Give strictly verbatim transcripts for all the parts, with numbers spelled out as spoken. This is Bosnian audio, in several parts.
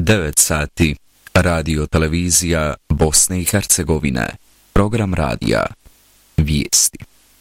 devet sati. Radio televizija Bosne i Hercegovine. Program radija. Vijesti.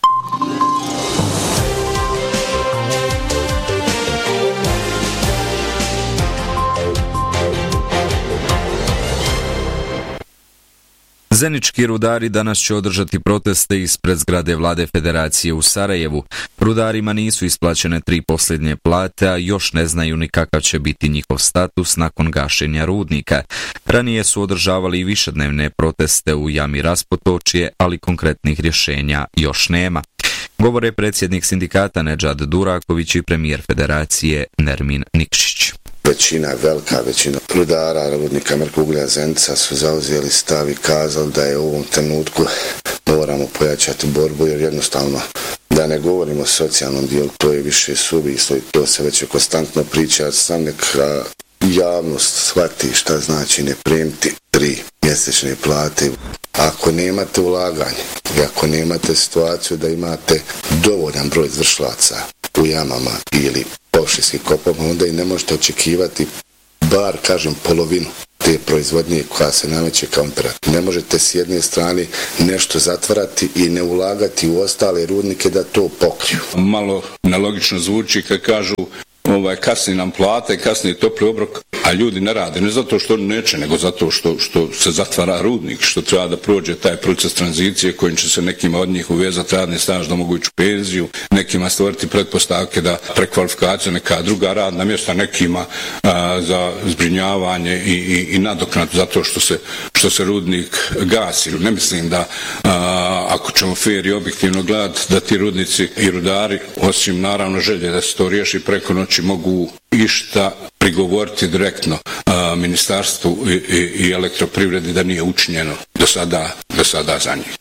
Zenički rudari danas će održati proteste ispred zgrade Vlade Federacije u Sarajevu. Rudarima nisu isplaćene tri posljednje plate, a još ne znaju ni kakav će biti njihov status nakon gašenja rudnika. Ranije su održavali i višednevne proteste u jami Raspotočje, ali konkretnih rješenja još nema. Govore predsjednik sindikata Nedžad Duraković i premijer Federacije Nermin Nikšić. Većina, velika većina rudara, rudnika Mrkuglja, Zenica su zauzeli stav i kazali da je u ovom trenutku moramo pojačati borbu, jer jednostavno, da ne govorimo o socijalnom dijelu, to je više suvislo i to se već konstantno priča, sam neka javnost shvati šta znači ne primiti tri mjesečne plate. Ako nemate ulaganje i ako nemate situaciju da imate dovoljan broj izvršilaca u jamama ili površinskih kopama, onda i ne možete očekivati bar, kažem, polovinu te proizvodnje koja se nameće kao imperativ. Ne možete s jedne strane nešto zatvarati i ne ulagati u ostale rudnike da to pokriju. Malo nelogično zvuči kad kažu ovaj, kasni nam plate, kasni topli obrok, a ljudi ne rade, ne zato što neće, nego zato što, što se zatvara rudnik, što treba da prođe taj proces tranzicije kojim će se nekima od njih uvezati radni staž da mogu ići u penziju, nekima stvoriti pretpostavke da prekvalifikacija neka druga radna mjesta, nekima a, za zbrinjavanje i, i, i nadoknadu zato što se, što se rudnik gasi. Ne mislim da a, ako ćemo fair i objektivno gledati da ti rudnici i rudari, osim naravno želje da se to riješi preko noći, mogu išta prigovoriti direktno a, ministarstvu i, i, i elektroprivredi da nije učinjeno do sada, do sada za njih.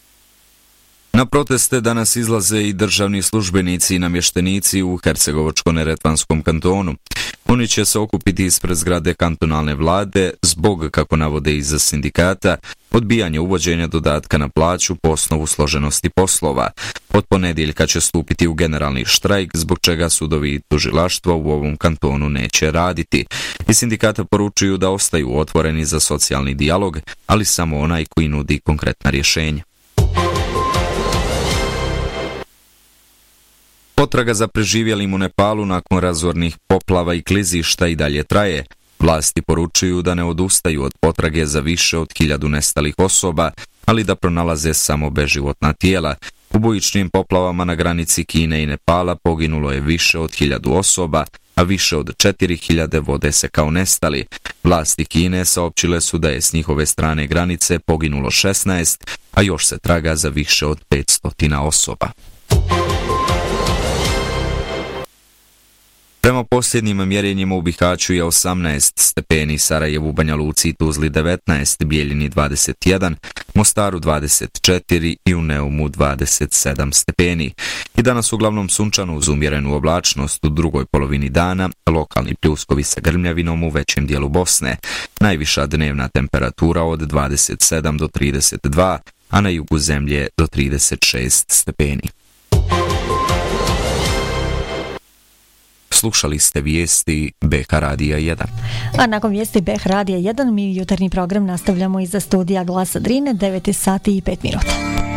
Na proteste danas izlaze i državni službenici i namještenici u Hercegovačko-neretvanskom kantonu. Oni će se okupiti ispred zgrade kantonalne vlade zbog, kako navode iz sindikata, odbijanja uvođenja dodatka na plaću po osnovu složenosti poslova. Od ponedjeljka će stupiti u generalni štrajk, zbog čega sudovi i tužilaštvo u ovom kantonu neće raditi. I sindikata poručuju da ostaju otvoreni za socijalni dijalog, ali samo onaj koji nudi konkretna rješenja. Potraga za preživjelim u Nepalu nakon razornih poplava i klizišta i dalje traje. Vlasti poručuju da ne odustaju od potrage za više od hiljadu nestalih osoba, ali da pronalaze samo beživotna tijela. U bujičnim poplavama na granici Kine i Nepala poginulo je više od hiljadu osoba, a više od četiri hiljade vode se kao nestali. Vlasti Kine saopćile su da je s njihove strane granice poginulo šesnaest, a još se traga za više od petsto osoba. Prema posljednjim mjerenjima u Bihaću je osamnaest stepeni, Sarajevu, Banja Luci i Tuzli devetnaest, Bijeljini dvadeset jedan, Mostaru dvadeset četiri i u Neumu dvadeset sedam stepeni. I danas uglavnom sunčano uz umjerenu oblačnost u drugoj polovini dana, lokalni pljuskovi sa grmljavinom u većem dijelu Bosne. Najviša dnevna temperatura od dvadeset sedam do trideset dva, a na jugu zemlje do trideset šest stepeni. Slušali ste vijesti B H Radija jedan. A nakon vijesti B H Radija jedan mi jutarnji program nastavljamo iza studija Glasa Drine, devet sati i pet minuta.